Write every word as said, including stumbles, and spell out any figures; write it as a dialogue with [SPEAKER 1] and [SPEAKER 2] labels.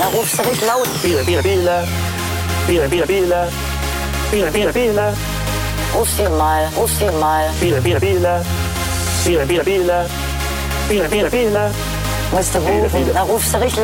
[SPEAKER 1] Na, rufst du nicht laut.
[SPEAKER 2] Biele, Biele, Biele. Biele, Biele, Biele. Biele, Biele, Biele.
[SPEAKER 1] Ruf sie mal, ruf sie mal.
[SPEAKER 2] Biele, Biele, Biele. Biele, Biele, Biele. Biele, Biele, Biele.
[SPEAKER 1] Musst du
[SPEAKER 2] Biele,
[SPEAKER 1] rufen.
[SPEAKER 2] Biele.
[SPEAKER 1] Na, rufst du nicht laut.